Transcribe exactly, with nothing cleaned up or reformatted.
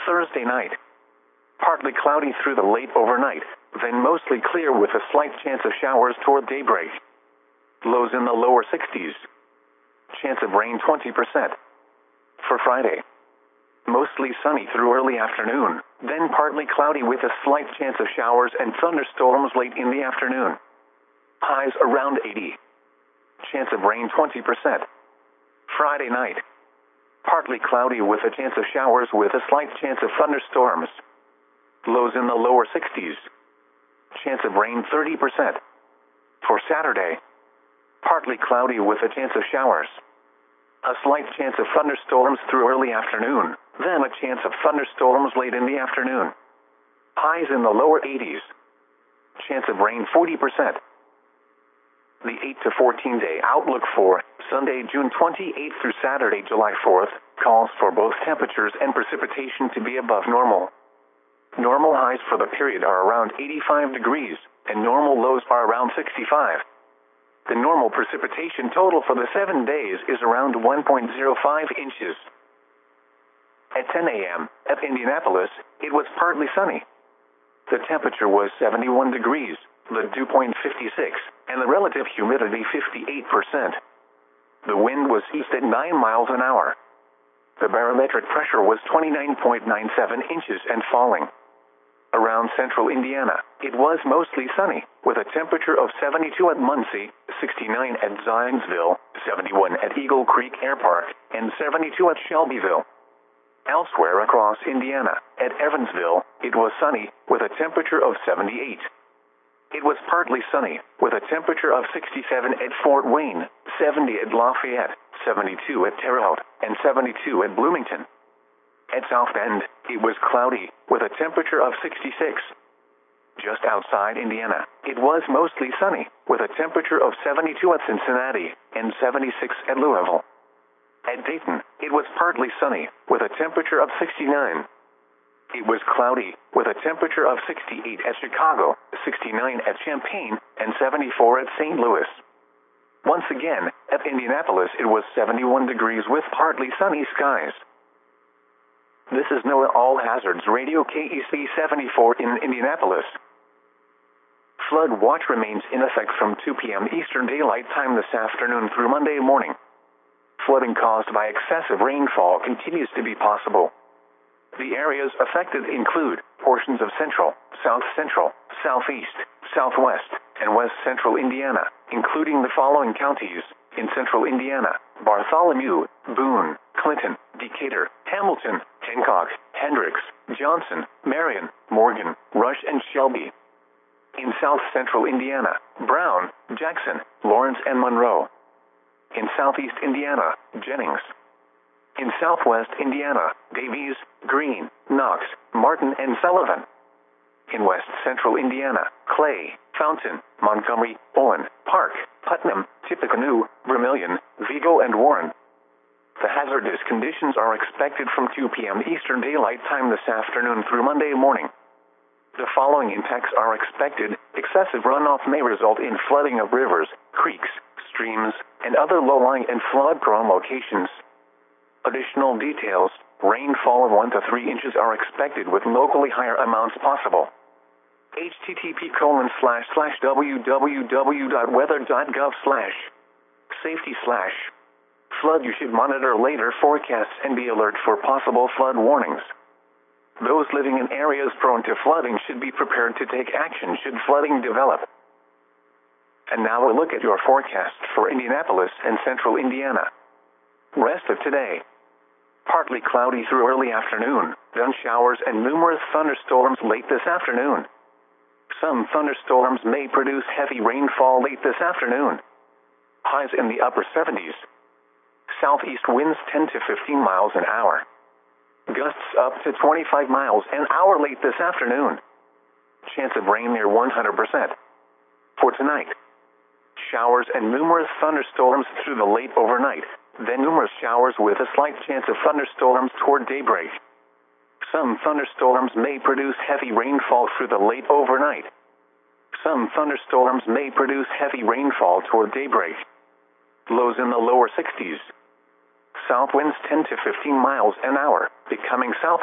Thursday night. Partly cloudy through the late overnight, then mostly clear with a slight chance of showers toward daybreak. Lows in the lower sixties. Chance of rain twenty percent. For Friday, mostly sunny through early afternoon, then partly cloudy with a slight chance of showers and thunderstorms late in the afternoon. Highs around eighty. Chance of rain twenty percent. Friday night, partly cloudy with a chance of showers with a slight chance of thunderstorms. Lows in the lower sixties. Chance of rain thirty percent. For Saturday, partly cloudy with a chance of showers. A slight chance of thunderstorms through early afternoon, then a chance of thunderstorms late in the afternoon. Highs in the lower eighties. Chance of rain forty percent. The eight to fourteen day outlook for Sunday, June twenty-eighth through Saturday, July fourth, calls for both temperatures and precipitation to be above normal. Normal highs for the period are around eighty-five degrees, and normal lows are around sixty-five. The normal precipitation total for the seven days is around one point zero five inches. At ten a m at Indianapolis, it was partly sunny. The temperature was seventy-one degrees, the dew point fifty-six, and the relative humidity fifty-eight percent. The wind was east at nine miles an hour. The barometric pressure was twenty-nine point nine seven inches and falling. Around central Indiana, it was mostly sunny, with a temperature of seventy-two at Muncie, sixty-nine at Zionsville, seventy-one at Eagle Creek Air Park, and seventy-two at Shelbyville. Elsewhere across Indiana, at Evansville, it was sunny, with a temperature of seventy-eight. It was partly sunny, with a temperature of sixty-seven at Fort Wayne, seventy at Lafayette, seventy-two at Terre Haute, and seventy-two at Bloomington. At South Bend, it was cloudy, with a temperature of sixty-six. Just outside Indiana, it was mostly sunny, with a temperature of seventy-two at Cincinnati, and seventy-six at Louisville. At Dayton, it was partly sunny, with a temperature of sixty-nine. It was cloudy, with a temperature of sixty-eight at Chicago, sixty-nine at Champaign, and seventy-four at Saint Louis. Once again, at Indianapolis it was seventy-one degrees with partly sunny skies. This is NOAA All Hazards Radio K E C seventy-four in Indianapolis. Flood watch remains in effect from two p m Eastern Daylight Time this afternoon through Monday morning. Flooding caused by excessive rainfall continues to be possible. The areas affected include portions of central, south central, southeast, southwest, and west central Indiana, including the following counties: in central Indiana, Bartholomew, Boone, Clinton, Decatur, Hamilton, Hancock, Hendricks, Johnson, Marion, Morgan, Rush, and Shelby. In south central Indiana, Brown, Jackson, Lawrence, and Monroe. In southeast Indiana, Jennings. In southwest Indiana, Davies, Greene, Knox, Martin, and Sullivan. In west central Indiana, Clay, Fountain, Montgomery, Owen, Park, Putnam, Tippecanoe, Vermilion, Vigo, and Warren. The hazardous conditions are expected from two p m Eastern Daylight Time this afternoon through Monday morning. The following impacts are expected. Excessive runoff may result in flooding of rivers, creeks, streams, and other low-lying and flood-prone locations. Additional details: rainfall of one to three inches are expected with locally higher amounts possible. H T T P colon slash slash www dot weather dot gov slash safety slash flood. You should monitor later forecasts and be alert for possible flood warnings. Those living in areas prone to flooding should be prepared to take action should flooding develop. And now a look at your forecast for Indianapolis and central Indiana. Rest of today: partly cloudy through early afternoon, then showers and numerous thunderstorms late this afternoon. Some thunderstorms may produce heavy rainfall late this afternoon. Highs in the upper seventies. Southeast winds ten to fifteen miles an hour. Gusts up to twenty-five miles an hour late this afternoon. Chance of rain near one hundred percent. For tonight: showers and numerous thunderstorms through the late overnight, then numerous showers with a slight chance of thunderstorms toward daybreak. Some thunderstorms may produce heavy rainfall through the late overnight. Some thunderstorms may produce heavy rainfall toward daybreak. Lows in the lower sixties. South winds ten to fifteen miles an hour, becoming south